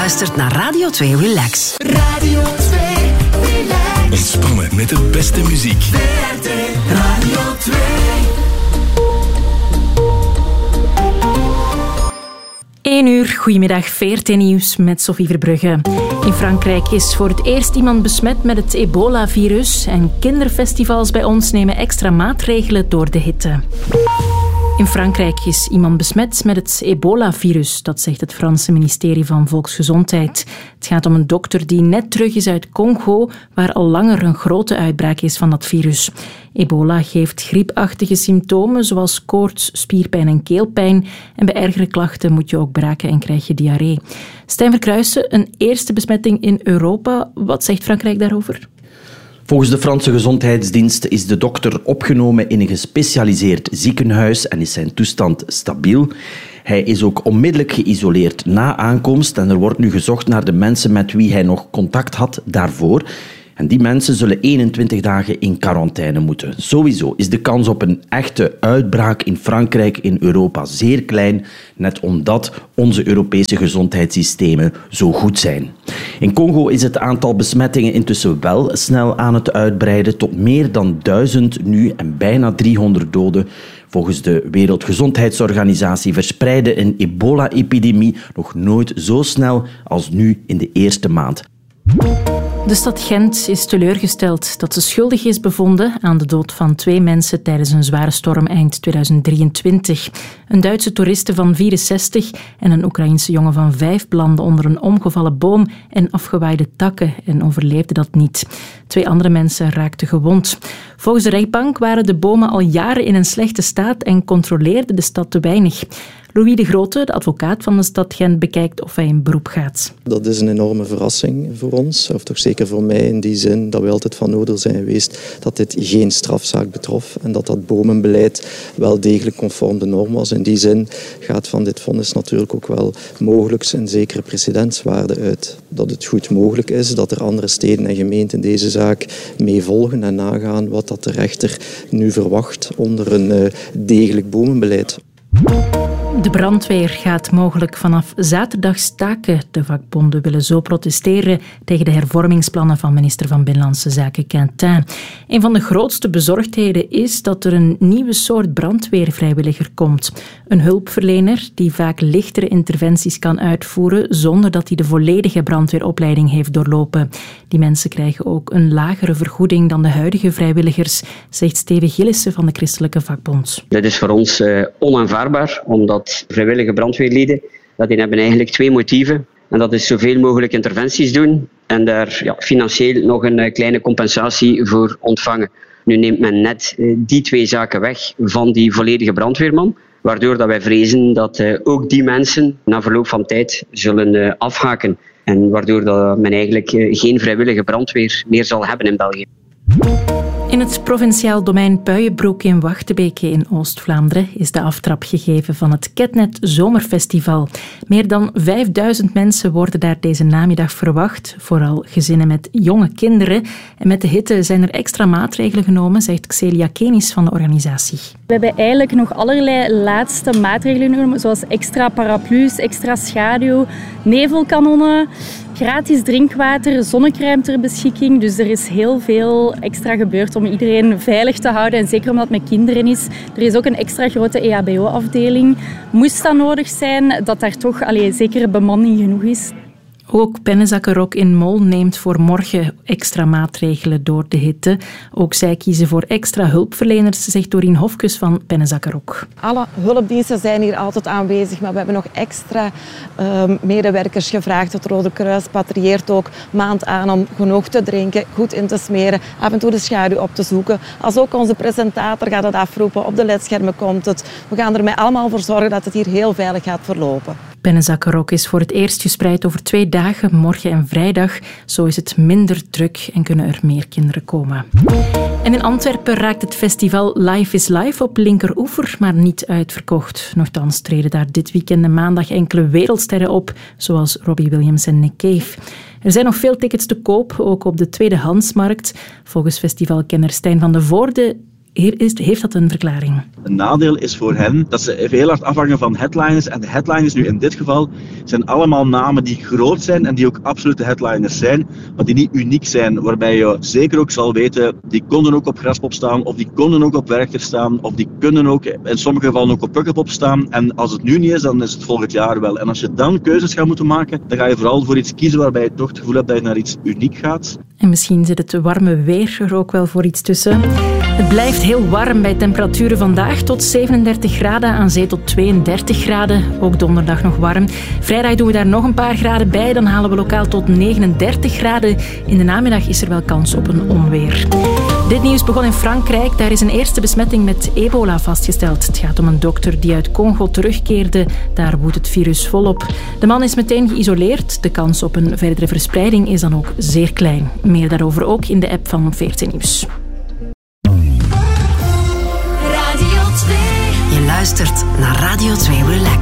luistert naar Radio 2 Relax. Radio 2 Relax. Ontspannen met de beste muziek. VRT Radio 2. Uur, goedemiddag, VRT Nieuws met Sophie Verbrugge. In Frankrijk is voor het eerst iemand besmet met het ebola-virus en kinderfestivals bij ons nemen extra maatregelen door de hitte. In Frankrijk is iemand besmet met het ebola-virus, dat zegt het Franse ministerie van Volksgezondheid. Het gaat om een dokter die net terug is uit Congo, waar al langer een grote uitbraak is van dat virus. Ebola geeft griepachtige symptomen, zoals koorts, spierpijn en keelpijn. En bij ergere klachten moet je ook braken en krijg je diarree. Stijn Verkruijsen, een eerste besmetting in Europa. Wat zegt Frankrijk daarover? Volgens de Franse Gezondheidsdienst is de dokter opgenomen in een gespecialiseerd ziekenhuis en is zijn toestand stabiel. Hij is ook onmiddellijk geïsoleerd na aankomst en er wordt nu gezocht naar de mensen met wie hij nog contact had daarvoor. En die mensen zullen 21 dagen in quarantaine moeten. Sowieso is de kans op een echte uitbraak in Frankrijk, in Europa, zeer klein, net omdat onze Europese gezondheidssystemen zo goed zijn. In Congo is het aantal besmettingen intussen wel snel aan het uitbreiden, tot meer dan 1000 nu en bijna 300 doden. Volgens de Wereldgezondheidsorganisatie verspreidde een ebola-epidemie nog nooit zo snel als nu in de eerste maand. De stad Gent is teleurgesteld dat ze schuldig is bevonden aan de dood van 2 mensen tijdens een zware storm eind 2023. Een Duitse toeriste van 64 en een Oekraïense jongen van 5 belandden onder een omgevallen boom en afgewaaide takken en overleefden dat niet. 2 andere mensen raakten gewond. Volgens de rechtbank waren de bomen al jaren in een slechte staat en controleerde de stad te weinig. Louis de Grote, de advocaat van de stad Gent, bekijkt of hij in beroep gaat. Dat is een enorme verrassing voor ons, of toch zeker voor mij in die zin dat we altijd van oordeel zijn geweest dat dit geen strafzaak betrof en dat bomenbeleid wel degelijk conform de norm was. In die zin gaat van dit vonnis natuurlijk ook wel mogelijk een zekere precedentswaarde uit. Dat het goed mogelijk is dat er andere steden en gemeenten deze zaak mee volgen en nagaan wat dat de rechter nu verwacht onder een degelijk bomenbeleid. De brandweer gaat mogelijk vanaf zaterdag staken. De vakbonden willen zo protesteren tegen de hervormingsplannen van minister van Binnenlandse Zaken Quentin. Een van de grootste bezorgdheden is dat er een nieuwe soort brandweervrijwilliger komt. Een hulpverlener die vaak lichtere interventies kan uitvoeren zonder dat hij de volledige brandweeropleiding heeft doorlopen. Die mensen krijgen ook een lagere vergoeding dan de huidige vrijwilligers, zegt Steven Gillissen van de Christelijke Vakbond. Dat is voor ons onaanvaardbaar, omdat vrijwillige brandweerlieden die hebben eigenlijk 2 motieven. En dat is zoveel mogelijk interventies doen en daar financieel nog een kleine compensatie voor ontvangen. Nu neemt men net die 2 zaken weg van die volledige brandweerman, waardoor dat wij vrezen dat ook die mensen na verloop van tijd zullen afhaken. En waardoor dat men eigenlijk geen vrijwillige brandweer meer zal hebben in België. In het provinciaal domein Puijenbroek in Wachtebeke in Oost-Vlaanderen is de aftrap gegeven van het Ketnet Zomerfestival. Meer dan 5000 mensen worden daar deze namiddag verwacht, vooral gezinnen met jonge kinderen. En met de hitte zijn er extra maatregelen genomen, zegt Xelia Kenis van de organisatie. We hebben eigenlijk nog allerlei laatste maatregelen genomen, zoals extra paraplu's, extra schaduw, nevelkanonnen, gratis drinkwater, zonnecrème ter beschikking. Dus er is heel veel extra gebeurd om iedereen veilig te houden. En zeker omdat het met kinderen is. Er is ook een extra grote EHBO-afdeling. Moest dat nodig zijn, dat daar toch zekere bemanning genoeg is. Ook Pennenzakkerok in Mol neemt voor morgen extra maatregelen door de hitte. Ook zij kiezen voor extra hulpverleners, zegt Doreen Hofkes van Pennenzakkerok. Alle hulpdiensten zijn hier altijd aanwezig, maar we hebben nog extra medewerkers gevraagd. Het Rode Kruis patrolleert ook maand aan om genoeg te drinken, goed in te smeren, af en toe de schaduw op te zoeken. Als ook onze presentator gaat het afroepen, op de ledschermen komt het. We gaan er allemaal voor zorgen dat het hier heel veilig gaat verlopen. Pennenzakkerok is voor het eerst gespreid over 2 dagen, morgen en vrijdag. Zo is het minder druk en kunnen er meer kinderen komen. En in Antwerpen raakt het festival Life is Life op Linkeroever, maar niet uitverkocht. Nochtans treden daar dit weekend en maandag enkele wereldsterren op, zoals Robbie Williams en Nick Cave. Er zijn nog veel tickets te koop, ook op de tweedehandsmarkt. Volgens festivalkenner Stijn van de Voorde heeft dat een verklaring? Een nadeel is voor hen dat ze heel hard afhangen van headliners. En de headliners nu in dit geval zijn allemaal namen die groot zijn en die ook absolute headliners zijn, maar die niet uniek zijn. Waarbij je zeker ook zal weten, die konden ook op Graspop staan, of die konden ook op Werchter staan, of die kunnen ook in sommige gevallen ook op Pukkelpop staan. En als het nu niet is, dan is het volgend jaar wel. En als je dan keuzes gaat moeten maken, dan ga je vooral voor iets kiezen waarbij je toch het gevoel hebt dat je naar iets uniek gaat. En misschien zit het warme weer er ook wel voor iets tussen. Het blijft heel warm bij temperaturen vandaag tot 37 graden, aan zee tot 32 graden. Ook donderdag nog warm. Vrijdag doen we daar nog een paar graden bij, dan halen we lokaal tot 39 graden. In de namiddag is er wel kans op een onweer. Dit nieuws begon in Frankrijk. Daar is een eerste besmetting met ebola vastgesteld. Het gaat om een dokter die uit Congo terugkeerde. Daar woedt het virus volop. De man is meteen geïsoleerd. De kans op een verdere verspreiding is dan ook zeer klein. Meer daarover ook in de app van VRT Nieuws. Radio 2. Je luistert naar Radio 2 Relax.